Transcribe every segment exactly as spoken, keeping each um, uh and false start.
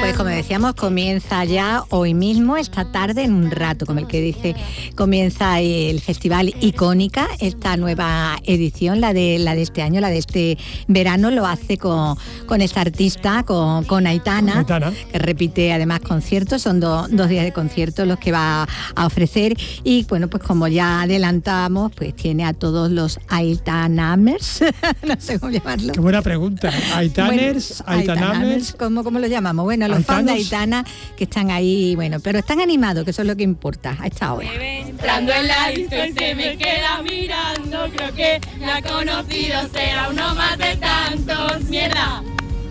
Pues como decíamos, comienza ya hoy mismo, esta tarde, en un rato, como el que dice, comienza el Festival Icónica, esta nueva edición, la de la de este año, la de este verano, lo hace con, con esta artista, con, con Aitana, Aitana, que repite además conciertos, son do, dos días de conciertos los que va a ofrecer, y bueno, pues como ya adelantamos, pues tiene a todos los Aitanamers, no sé cómo llamarlo. Qué buena pregunta, Aitaners, bueno, Aitanamers, ¿cómo, ¿cómo lo llamamos? Bueno, los fans de Aitana que están ahí, bueno, pero están animados, que eso es lo que importa a esta hora. Entrando en la disco y se me queda mirando, creo que me ha conocido, será uno más de tantos, mierda.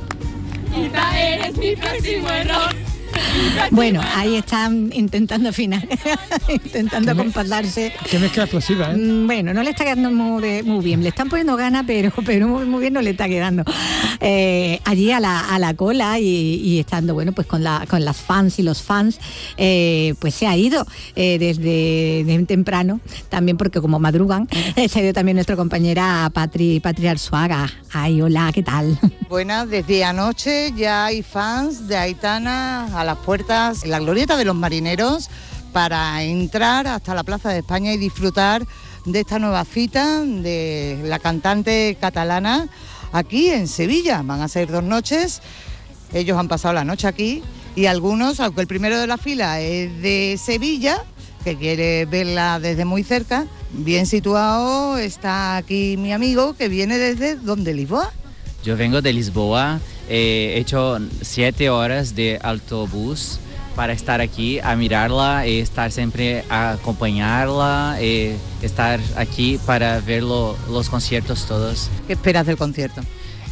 Quizá eres mi próximo error. Bueno, ahí están intentando afinar, intentando compasarse. Qué mezcla explosiva, ¿eh? Bueno, no le está quedando muy, de, muy bien, le están poniendo ganas, pero, pero muy, muy bien no le está quedando. Eh, allí a la, a la cola y, y estando, bueno, pues con, la, con las fans y los fans, eh, pues se ha ido eh, desde, desde temprano, también porque como madrugan, eh, se ha ido también nuestra compañera Patri, Patri Arzuaga. Ay, hola, ¿qué tal? Buenas, desde anoche ya hay fans de Aitana a las puertas en la glorieta de los marineros para entrar hasta la Plaza de España y disfrutar de esta nueva cita de la cantante catalana aquí en Sevilla. Van a ser dos noches, ellos han pasado la noche aquí y algunos, aunque el primero de la fila es de Sevilla, que quiere verla desde muy cerca, bien situado está aquí mi amigo que viene desde ¿dónde? Lisboa. Yo vengo de Lisboa, he hecho siete horas de autobús para estar aquí a mirarla y estar siempre a acompañarla y estar aquí para ver lo, los conciertos todos. ¿Qué esperas del concierto?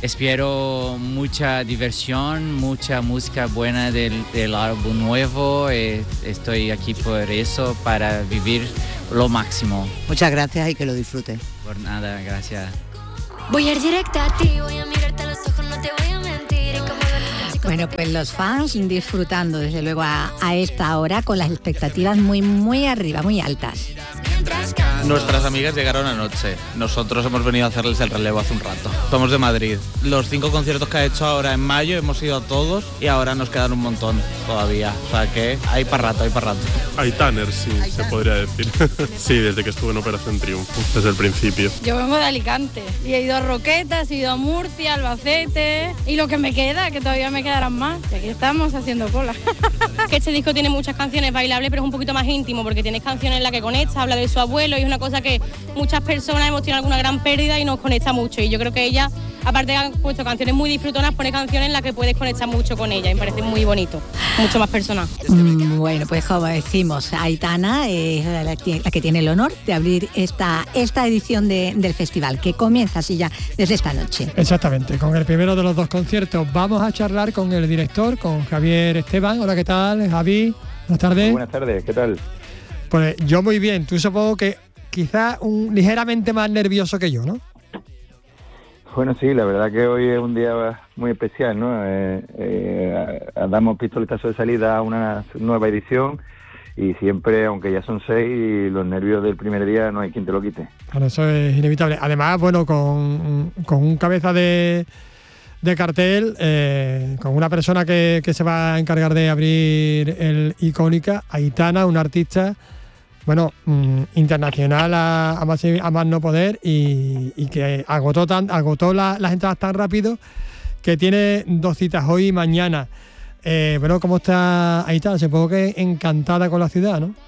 Espero mucha diversión, mucha música buena del, del álbum nuevo. Y estoy aquí por eso, para vivir lo máximo. Muchas gracias y que lo disfrutes. Por nada, gracias. Voy a ir directa a ti, voy a mirarte a los ojos, no te voy a mentir. Y como bueno, pues los fans disfrutando desde luego a, a esta hora con las expectativas muy, muy arriba, muy altas. Nuestras amigas llegaron anoche. Nosotros hemos venido a hacerles el relevo hace un rato. Somos de Madrid. Los cinco conciertos que ha hecho ahora en mayo hemos ido a todos y ahora nos quedan un montón todavía. O sea que hay para rato, hay para rato. Aitaner, sí, se podría decir. Sí, desde que estuve en Operación Triunfo, desde el principio. Yo vengo de Alicante y he ido a Roquetas, he ido a Murcia, Albacete y lo que me queda, que todavía me quedarán más. Y aquí estamos haciendo cola. Que este disco tiene muchas canciones bailables, pero es un poquito más íntimo porque tiene canciones en las que conecta, habla de su abuelo y es una cosa que muchas personas hemos tenido alguna gran pérdida y nos conecta mucho. Y yo creo que ella, aparte de haber puesto canciones muy disfrutonas, pone canciones en las que puedes conectar mucho con ella y me parece muy bonito, mucho más personal. Mm, bueno, pues como decimos, Aitana es la que, la que tiene el honor de abrir esta, esta edición de, del festival, que comienza así ya desde esta noche. Exactamente, con el primero de los dos conciertos. Vamos a charlar con el director, con Javier Esteban. Hola, ¿qué tal, Javi? Buenas tardes. Muy buenas tardes, ¿qué tal? Pues yo muy bien, tú supongo que quizás un ligeramente más nervioso que yo, ¿no? Bueno, sí, la verdad que hoy es un día muy especial, ¿no? Eh, eh, damos pistoletazo de salida a una nueva edición y siempre, aunque ya son seis, los nervios del primer día no hay quien te lo quite. Claro, eso es inevitable. Además, bueno, con, con un cabeza de, de cartel, eh, con una persona que, que se va a encargar de abrir el Icónica, Aitana, una artista... Bueno, mmm, internacional a, a, más, a más no poder y, y que agotó tan, agotó la, las entradas tan rápido que tiene dos citas hoy y mañana. Eh, bueno, ¿cómo está Aitana? Supongo que encantada con la ciudad, ¿no?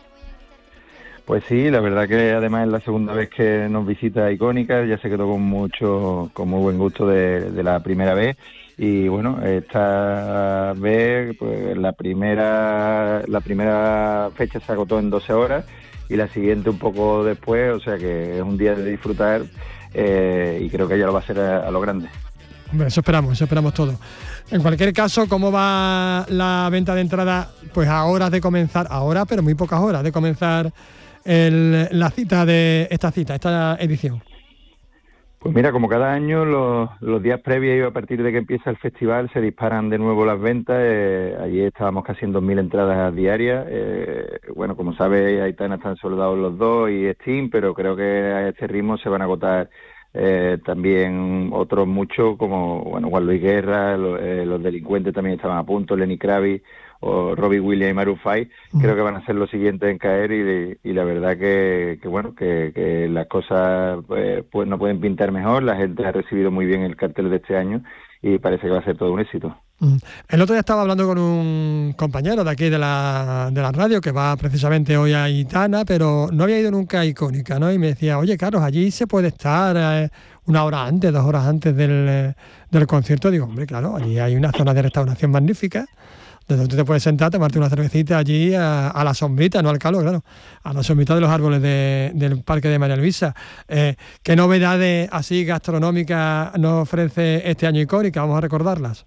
Pues sí, la verdad que además es la segunda vez que nos visita Icónica, ya se quedó con mucho, con muy buen gusto de, de la primera vez. Y bueno, esta vez pues la primera, la primera fecha se agotó en doce horas y la siguiente un poco después, o sea que es un día de disfrutar eh, y creo que ella lo va a hacer a, a lo grande. Hombre, eso esperamos, eso esperamos todos. En cualquier caso, ¿cómo va la venta de entrada? Pues a horas de comenzar, ahora, pero muy pocas horas de comenzar el, la cita de esta cita, esta edición. Pues mira, como cada año, los, los días previos y a partir de que empieza el festival se disparan de nuevo las ventas. Eh, ayer estábamos casi en dos mil entradas diarias. Eh, bueno, como sabes, Aitana están soldados los dos y Steam, pero creo que a este ritmo se van a agotar eh, también otros muchos como bueno Juan Luis Guerra, lo, eh, los delincuentes también estaban a punto, Lenny Kravitz o Robbie Williams y Maroon cinco, uh-huh. creo que van a ser los siguientes en caer y, y la verdad que, que bueno que, que las cosas pues, pues no pueden pintar mejor. La gente ha recibido muy bien el cartel de este año y parece que va a ser todo un éxito. El otro día estaba hablando con un compañero de aquí de la, de la radio que va precisamente hoy a Aitana, pero no había ido nunca a Icónica, ¿no? Y me decía, oye, Carlos, allí se puede estar eh, una hora antes, dos horas antes del, eh, del concierto. Digo, hombre, claro, allí hay una zona de restauración magnífica, donde tú te puedes sentar, tomarte una cervecita allí a, a la sombrita, no al calor, claro, a la sombrita de los árboles de, del Parque de María Luisa. Eh, ¿Qué novedades así gastronómicas nos ofrece este año Icónica? Vamos a recordarlas.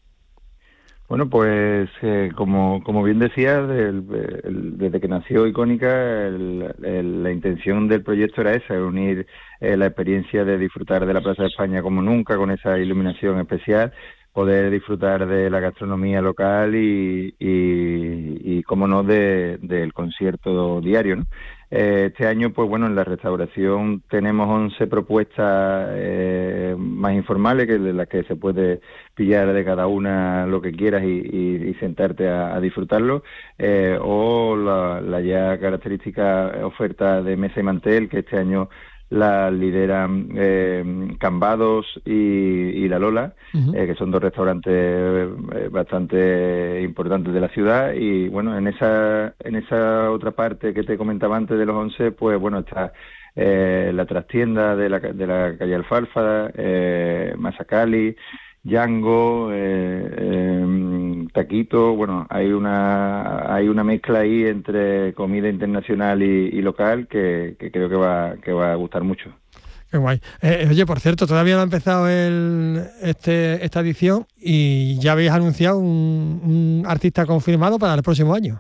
Bueno, pues eh, como, como bien decía, el, el, desde que nació Icónica, el, el, la intención del proyecto era esa, unir eh, la experiencia de disfrutar de la Plaza de España como nunca, con esa iluminación especial, poder disfrutar de la gastronomía local y, y, y como no, de, del concierto diario, ¿no? Eh, este año, pues bueno, en la restauración tenemos once propuestas eh, más informales, que de las que se puede pillar de cada una lo que quieras y, y, y sentarte a, a disfrutarlo, eh, o la, la ya característica oferta de mesa y mantel, que este año la lideran eh, Cambados y, y La Lola, uh-huh. eh, que son dos restaurantes eh, bastante importantes de la ciudad. Y bueno, en esa en esa otra parte que te comentaba antes de los once, pues bueno, está eh, la trastienda de la, de la calle Alfalfa, eh, Masacali, Django, eh, eh, Taquito. Bueno, hay una hay una mezcla ahí entre comida internacional y, y local que, que creo que va que va a gustar mucho. Qué guay. Eh, oye, por cierto, todavía no ha empezado el, este esta edición y ya habéis anunciado un, un artista confirmado para el próximo año.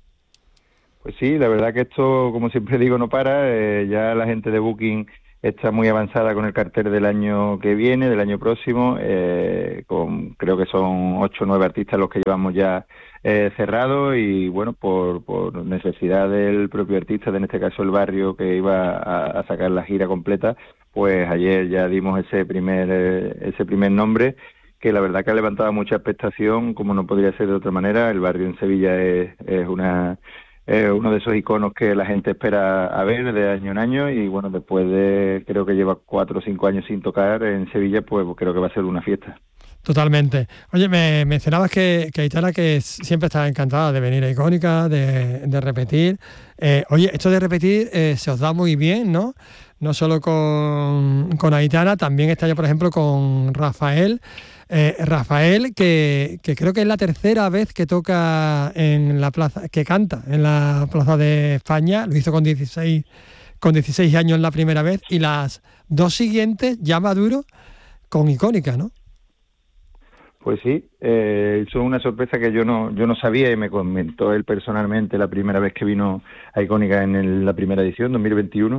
Pues sí, la verdad que esto, como siempre digo, no para. Eh, ya la gente de Booking está muy avanzada con el cartel del año que viene, del año próximo, eh, con creo que son ocho o nueve artistas los que llevamos ya eh, cerrados y bueno, por, por necesidad del propio artista, de en este caso el barrio que iba a, a sacar la gira completa, pues ayer ya dimos ese primer eh, ese primer nombre, que la verdad que ha levantado mucha expectación, como no podría ser de otra manera. El barrio en Sevilla es, es una... Eh, uno de esos iconos que la gente espera a ver de año en año y bueno, después de creo que lleva cuatro o cinco años sin tocar en Sevilla, pues creo que va a ser una fiesta. Totalmente. Oye, me mencionabas que, que Aitana, que siempre está encantada de venir a Icónica, de, de repetir. Eh, oye, esto de repetir eh, se os da muy bien, ¿no? No solo con, con Aitana, también este año, por ejemplo, con Rafael. Eh, Rafael, que, que creo que es la tercera vez que toca en la plaza, que canta en la Plaza de España. Lo hizo con dieciséis, con dieciséis años la primera vez y las dos siguientes ya maduro con Icónica, ¿no? Pues sí, eh, eso es una sorpresa que yo no yo no sabía y me comentó él personalmente la primera vez que vino a Icónica en el, la primera edición, dos mil veintiuno.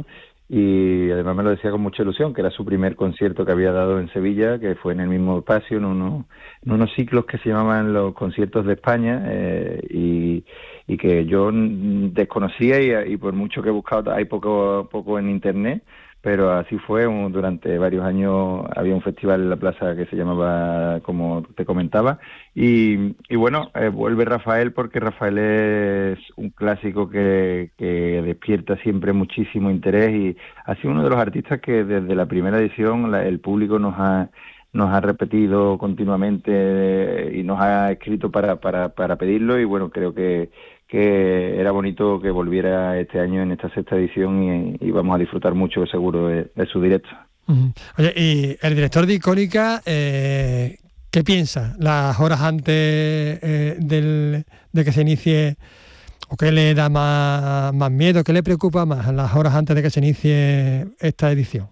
Y además me lo decía con mucha ilusión, que era su primer concierto que había dado en Sevilla, que fue en el mismo espacio, en unos, en unos ciclos que se llamaban los conciertos de España, eh, y, y que yo desconocía y, y por mucho que he buscado hay poco, poco en internet, pero así fue. Un, durante varios años había un festival en la plaza que se llamaba, como te comentaba, y, y bueno, eh, vuelve Rafael porque Rafael es un clásico que, que despierta siempre muchísimo interés y ha sido uno de los artistas que desde la primera edición la, el público nos ha nos ha repetido continuamente y nos ha escrito para, para, para pedirlo, y bueno, creo que que era bonito que volviera este año en esta sexta edición y, y vamos a disfrutar mucho seguro de, de su directo. Uh-huh. Oye, y el director de Icónica, eh, ¿qué piensa las horas antes eh, del, de que se inicie, o qué le da más, más miedo, qué le preocupa más las horas antes de que se inicie esta edición?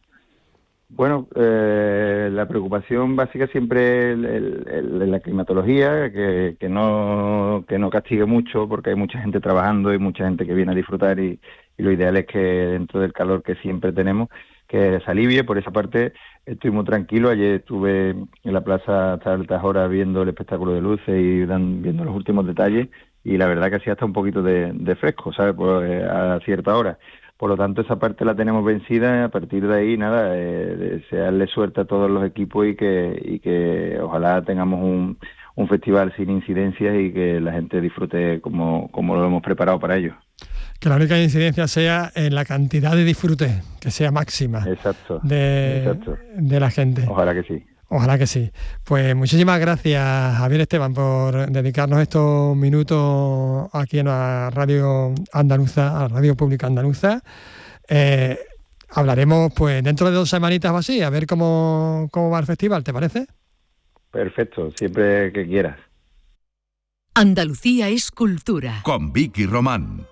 Bueno, eh, la preocupación básica siempre es el, el, el, la climatología, que, que no que no castigue mucho, porque hay mucha gente trabajando y mucha gente que viene a disfrutar, y, y lo ideal es que dentro del calor que siempre tenemos, que se alivie. Por esa parte estoy muy tranquilo. Ayer estuve en la plaza hasta altas horas viendo el espectáculo de luces y dan, viendo los últimos detalles, y la verdad que hacía hasta un poquito de, de fresco, ¿sabes? Pues, a cierta hora. Por lo tanto, esa parte la tenemos vencida. A partir de ahí, nada, eh, desearle suerte a todos los equipos y que, y que ojalá tengamos un, un festival sin incidencias y que la gente disfrute como, como lo hemos preparado para ello. Que la única incidencia sea en la cantidad de disfrute, que sea máxima. Exacto, de, exacto. de la gente. Ojalá que sí. Ojalá que sí. Pues muchísimas gracias, Javier Esteban, por dedicarnos estos minutos aquí en la radio andaluza, a la radio pública andaluza. Eh, hablaremos pues dentro de dos semanitas o así, a ver cómo, cómo va el festival, ¿te parece? Perfecto, siempre que quieras. Andalucía es cultura. Con Vicky Román.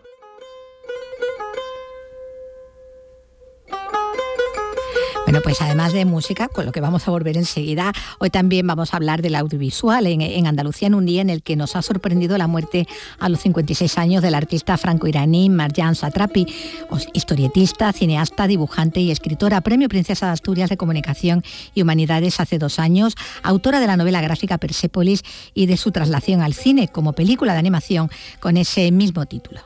Bueno, pues además de música, con lo que vamos a volver enseguida, hoy también vamos a hablar del audiovisual en, en Andalucía, en un día en el que nos ha sorprendido la muerte a los cincuenta y seis años del artista franco-iraní Marjan Satrapi, historietista, cineasta, dibujante y escritora, premio Princesa de Asturias de Comunicación y Humanidades hace dos años, autora de la novela gráfica Persépolis y de su traslación al cine como película de animación con ese mismo título.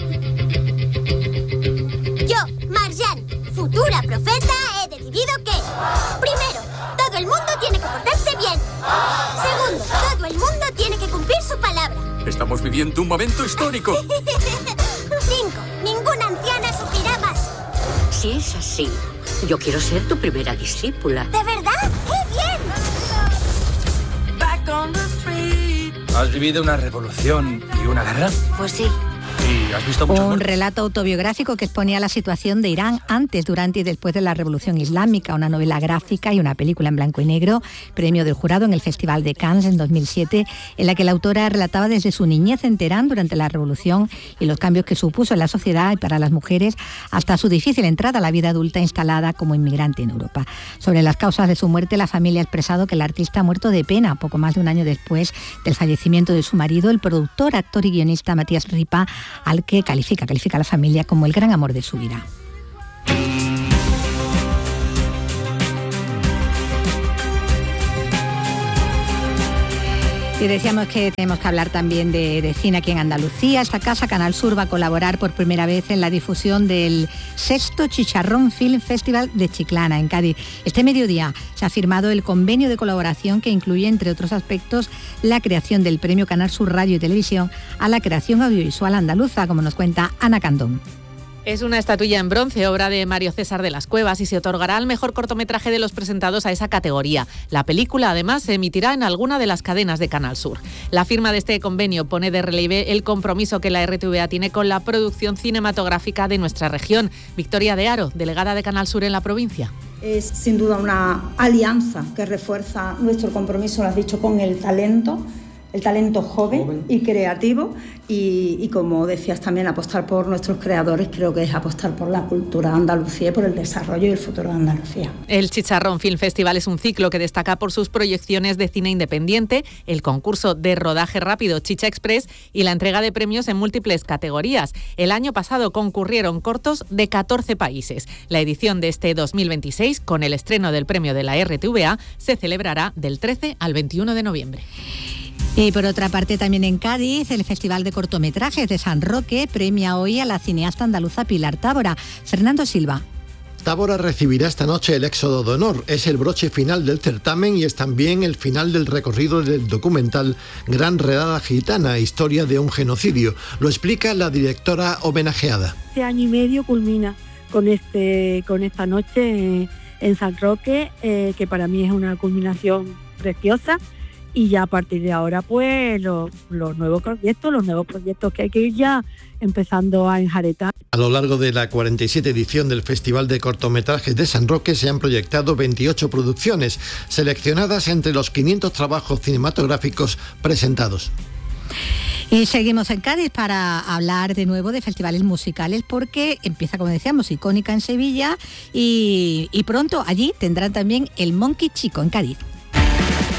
Yo, Marjan, futura profeta, he decidido que, primero, todo el mundo tiene que portarse bien. Segundo, todo el mundo tiene que cumplir su palabra. Estamos viviendo un momento histórico. Cinco, ninguna anciana sufrirá más. Si es así, yo quiero ser tu primera discípula. ¿De verdad? ¡Qué bien! ¿Has vivido una revolución y una guerra? Pues sí. ¿Y has visto mucho? Un relato autobiográfico que exponía la situación de Irán antes, durante y después de la Revolución Islámica, una novela gráfica y una película en blanco y negro, premio del jurado en el Festival de Cannes en dos mil siete, en la que la autora relataba desde su niñez en Teherán durante la Revolución y los cambios que supuso en la sociedad y para las mujeres, hasta su difícil entrada a la vida adulta instalada como inmigrante en Europa. Sobre las causas de su muerte, la familia ha expresado que el artista ha muerto de pena poco más de un año después del fallecimiento de su marido, el productor, actor y guionista Matías Ripa, al que califica, califica a la familia como el gran amor de su vida. Y decíamos que tenemos que hablar también de, de cine aquí en Andalucía. Esta casa, Canal Sur, va a colaborar por primera vez en la difusión del sexto Chicharrón Film Festival de Chiclana, en Cádiz. Este mediodía se ha firmado el convenio de colaboración que incluye, entre otros aspectos, la creación del premio Canal Sur Radio y Televisión a la creación audiovisual andaluza, como nos cuenta Ana Candón. Es una estatuilla en bronce, obra de Mario César de las Cuevas, y se otorgará al mejor cortometraje de los presentados a esa categoría. La película, además, se emitirá en alguna de las cadenas de Canal Sur. La firma de este convenio pone de relieve el compromiso que la R T V A tiene con la producción cinematográfica de nuestra región. Victoria de Haro, delegada de Canal Sur en la provincia. Es sin duda una alianza que refuerza nuestro compromiso, lo has dicho, con el talento, el talento joven, joven. y creativo. Y, y como decías también, apostar por nuestros creadores, creo que es apostar por la cultura de Andalucía y por el desarrollo y el futuro de Andalucía. El Chicharrón Film Festival es un ciclo que destaca por sus proyecciones de cine independiente, el concurso de rodaje rápido Chicha Express y la entrega de premios en múltiples categorías. El año pasado concurrieron cortos de catorce países. La edición de este dos mil veintiséis, con el estreno del premio de la R T V A, se celebrará del trece al veintiuno de noviembre. Y por otra parte, también en Cádiz, el Festival de Cortometrajes de San Roque premia hoy a la cineasta andaluza Pilar Tábora. Fernando Silva. Tábora recibirá esta noche el Éxodo de Honor. Es el broche final del certamen y es también el final del recorrido del documental Gran Redada Gitana, historia de un genocidio. Lo explica la directora homenajeada. Este año y medio culmina con, este, con esta noche en San Roque, eh, que para mí es una culminación preciosa. Y ya a partir de ahora, pues, los, los nuevos proyectos, los nuevos proyectos que hay que ir ya empezando a enjaretar. A lo largo de la cuarenta y siete edición del Festival de Cortometrajes de San Roque se han proyectado veintiocho producciones, seleccionadas entre los quinientos trabajos cinematográficos presentados. Y seguimos en Cádiz para hablar de nuevo de festivales musicales, porque empieza, como decíamos, Icónica en Sevilla y, y pronto allí tendrán también el Monkey Chico en Cádiz.